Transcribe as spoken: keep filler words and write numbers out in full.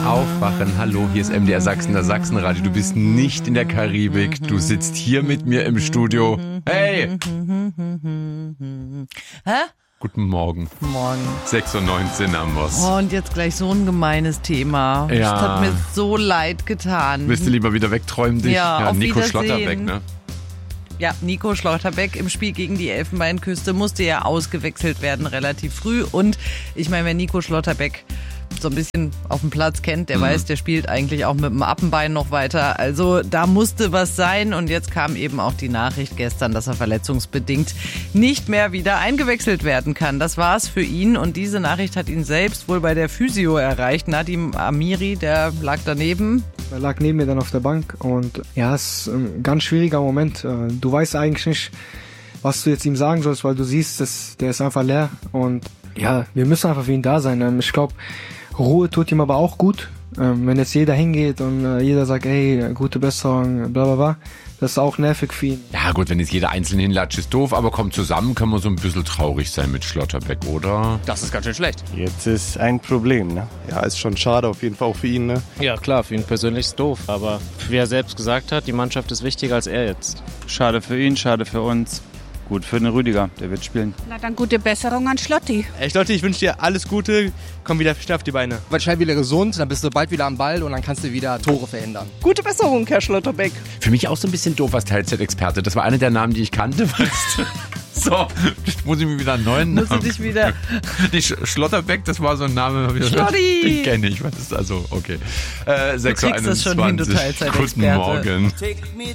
Aufwachen. Hallo, hier ist M D R Sachsen, das Sachsenradio. Du bist nicht in der Karibik. Du sitzt hier mit mir im Studio. Hey! Hä? Guten Morgen. Morgen. sechs Uhr neunzehn haben wir's. Oh, und jetzt gleich so ein gemeines Thema. Ja. Das hat mir so leid getan. Willst du lieber wieder wegträumen dich? Ja, ja auf Nico Wiedersehen. Schlotterbeck, ne? Ja, Nico Schlotterbeck im Spiel gegen die Elfenbeinküste musste ja ausgewechselt werden relativ früh. Und ich meine, wenn Nico Schlotterbeck so ein bisschen auf dem Platz kennt, der mhm. weiß, der spielt eigentlich auch mit dem Appenbein noch weiter. Also da musste was sein und jetzt kam eben auch die Nachricht gestern, dass er verletzungsbedingt nicht mehr wieder eingewechselt werden kann. Das war's für ihn und diese Nachricht hat ihn selbst wohl bei der Physio erreicht. Nadim Amiri, der lag daneben. Er lag neben mir dann auf der Bank und ja, es ist ein ganz schwieriger Moment. Du weißt eigentlich nicht, was du jetzt ihm sagen sollst, weil du siehst, dass der ist einfach leer und ja, wir müssen einfach für ihn da sein. Ich glaube, Ruhe tut ihm aber auch gut. Ähm, wenn jetzt jeder hingeht und äh, jeder sagt, ey, gute Besserung, bla bla bla, das ist auch nervig für ihn. Ja gut, wenn jetzt jeder einzeln hinlatscht, ist doof, aber kommt zusammen, kann man so ein bisschen traurig sein mit Schlotterbeck, oder? Das ist ganz schön schlecht. Jetzt ist ein Problem, ne? Ja, ist schon schade auf jeden Fall auch für ihn, ne? Ja klar, für ihn persönlich ist doof, aber wie er selbst gesagt hat, die Mannschaft ist wichtiger als er jetzt. Schade für ihn, schade für uns. Gut für den Rüdiger, der wird spielen. Na dann gute Besserung an Schlotti. Ey Schlotti, ich wünsche dir alles Gute, komm wieder schnell auf die Beine. Werd schnell wieder gesund, dann bist du bald wieder am Ball und dann kannst du wieder Tore verhindern. Gute Besserung, Herr Schlotterbeck. Für mich auch so ein bisschen doof als Teilzeitexperte. Das war einer der Namen, die ich kannte. Weißt du? So, jetzt muss ich mir wieder einen neuen Namen. Musst du dich wieder... Die Sch- Schlotterbeck, das war so ein Name. Schlotti! Den kenne ich. Was ist also, okay. Äh, du kriegst das schon hin, du Teilzeitexperte. Guten Morgen. Take me